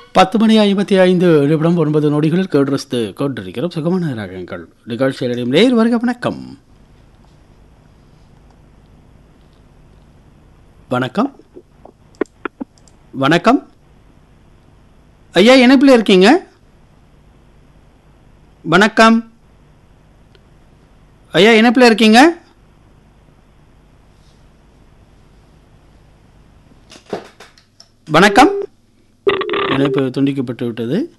10 மணி 55 நிமிடம் 9 நொடிகளில் கேட்ரஸ்து கேட்டிருக்கிறோம் சுகமான ராகங்கள் நிகழ்ச்சியிலும் நேர் வருக. வணக்கம் வணக்கம் வணக்கம் ஐயா, இணைப்பில் இருக்கீங்க? வணக்கம் ஐயா, இணைப்பில் இருக்கீங்க? வணக்கம். இணைப்பு துண்டிக்கப்பட்டு விட்டது.